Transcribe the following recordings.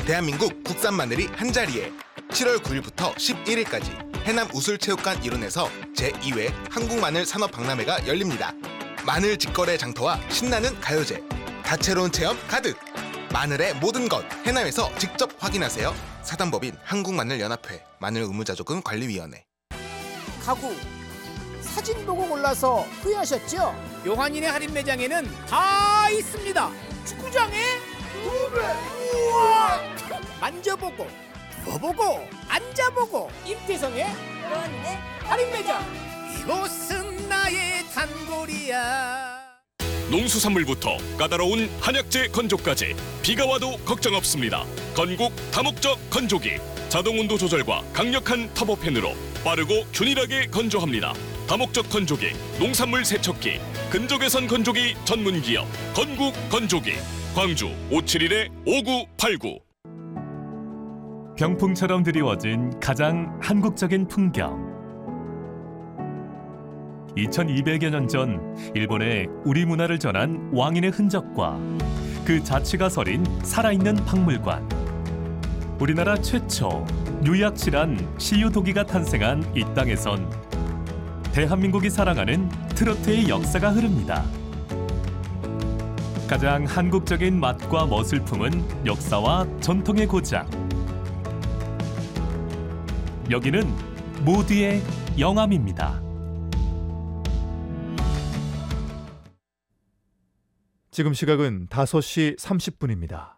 대한민국 국산 마늘이 한자리에 7월 9일부터 11일까지 해남 우술체육관 일원에서 제2회 한국마늘 산업박람회가 열립니다. 마늘 직거래 장터와 신나는 가요제, 다채로운 체험 가득! 마늘의 모든 것 해남에서 직접 확인하세요. 사단법인 한국마늘연합회 마늘의무자조금 관리위원회. 가구 사진 보고 골라서 후회하셨죠? 요한인의 할인 매장에는 다 있습니다. 축구장에 2배. 우와! 만져보고 누워보고 앉아보고 임태성의 요한인의 할인 매장. 이곳은 나의 단골이야. 농수산물부터 까다로운 한약재 건조까지 비가 와도 걱정 없습니다. 건국 다목적 건조기, 자동 온도 조절과 강력한 터보팬으로 빠르고 균일하게 건조합니다. 다목적 건조기, 농산물 세척기, 근적외선 건조기 전문기업 건국 건조기. 광주 571-5989. 병풍처럼 드리워진 가장 한국적인 풍경. 2200여 년 전 일본에 우리 문화를 전한 왕인의 흔적과 그 자취가 서린 살아있는 박물관. 우리나라 최초 유약실한 시유도기가 탄생한 이 땅에선 대한민국이 사랑하는 트로트의 역사가 흐릅니다. 가장 한국적인 맛과 멋을 품은 역사와 전통의 고장. 여기는 모두의 영암입니다. 지금 시각은 5시 30분입니다.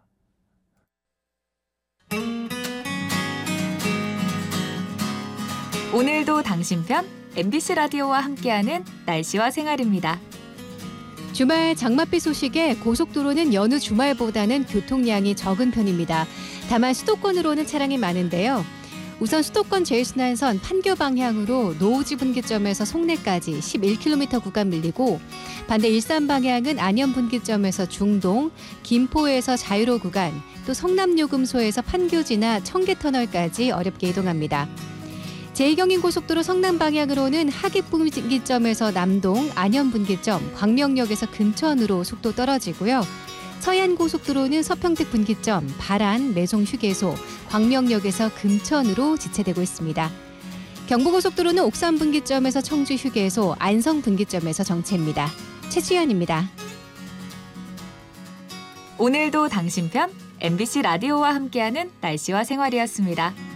오늘도 당신 편 MBC 라디오와 함께하는 날씨와 생활입니다. 주말 장맛비 소식에 고속도로는 여느 주말보다는 교통량이 적은 편입니다. 다만 수도권으로는 차량이 많은데요. 우선 수도권 제일순환선 판교 방향으로 노오지 분기점에서 송내까지 11km 구간 밀리고, 반대 일산 방향은 안현 분기점에서 중동, 김포에서 자유로 구간, 또 성남요금소에서 판교지나 청계터널까지 어렵게 이동합니다. 제2경인고속도로 성남 방향으로는 하객 분기점에서 남동, 안현 분기점, 광명역에서 금천으로 속도 떨어지고요. 서해안고속도로는 서평택 분기점, 발안, 매송 휴게소, 광명역에서 금천으로 지체되고 있습니다. 경부고속도로는 옥산 분기점에서 청주 휴게소, 안성 분기점에서 정체입니다. 최지연입니다. 오늘도 당신 편 MBC 라디오와 함께하는 날씨와 생활이었습니다.